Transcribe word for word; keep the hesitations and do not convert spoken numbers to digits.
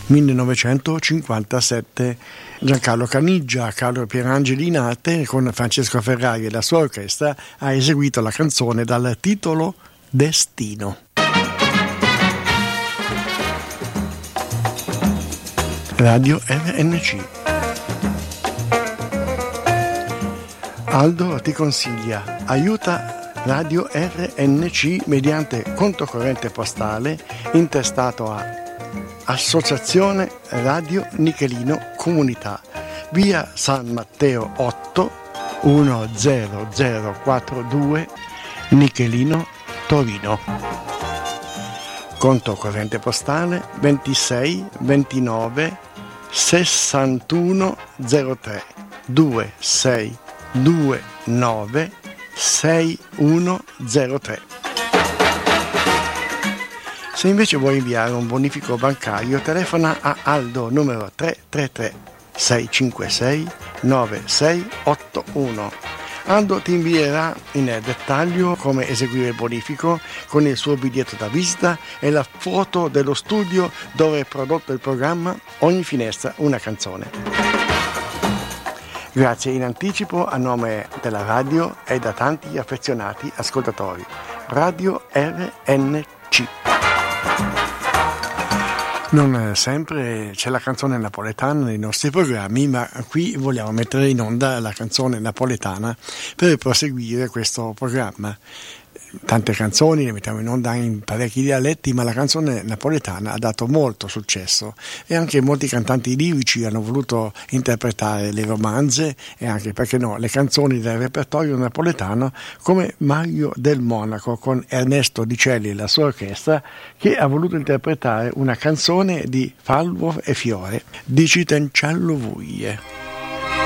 millenovecentocinquantasette. Giancarlo Caniggia, Carlo Pierangeli in arte, con Francesco Ferrari e la sua orchestra, ha eseguito la canzone dal titolo Destino. Radio R N C. Aldo ti consiglia, aiuta Radio R N C mediante conto corrente postale intestato a Associazione Radio Nichelino Comunità, via San Matteo otto uno zero zero quattro due, Nichelino, Torino. Conto corrente postale ventisei ventinove sessantuno zero tre due sei due nove sei uno zero tre. Se invece vuoi inviare un bonifico bancario, telefona a Aldo numero tre tre tre sei cinque sei nove sei otto uno. Aldo ti invierà in dettaglio come eseguire il bonifico con il suo biglietto da visita e la foto dello studio dove è prodotto il programma Ogni finestra una canzone. Grazie in anticipo a nome della radio e da tanti affezionati ascoltatori. Radio R N C. Non sempre c'è la canzone napoletana nei nostri programmi, ma qui vogliamo mettere in onda la canzone napoletana per proseguire questo programma. Tante canzoni le mettiamo in onda in parecchi dialetti, ma la canzone napoletana ha dato molto successo e anche molti cantanti lirici hanno voluto interpretare le romanze e anche, perché no, le canzoni del repertorio napoletano, come Mario del Monaco con Ernesto Dicelli e la sua orchestra, che ha voluto interpretare una canzone di Falvo e Fiore, Dici Tencello Vuie.